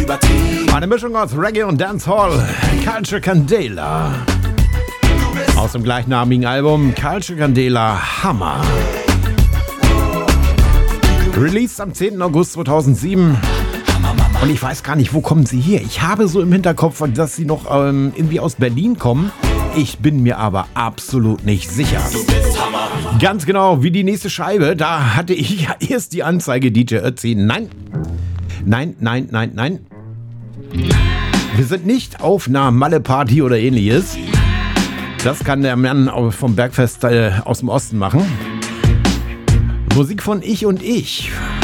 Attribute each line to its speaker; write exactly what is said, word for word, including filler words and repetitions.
Speaker 1: Eine Mischung aus Reggae und Dancehall. Culture Candela. Aus dem gleichnamigen Album Culture Candela Hammer. Released am zehnten August zweitausendsieben. Und ich weiß gar nicht, wo kommen sie her? Ich habe so im Hinterkopf, dass sie noch ähm, irgendwie aus Berlin kommen. Ich bin mir aber absolut nicht sicher.
Speaker 2: Du bist Hammer.
Speaker 1: Ganz genau wie die nächste Scheibe. Da hatte ich ja erst die Anzeige D J Ötzi. Nein. Nein, nein, nein, nein. Wir sind nicht auf einer Malle-Party oder ähnliches. Das kann der Mann vom Bergfest äh, aus dem Osten machen. Musik von Ich und Ich.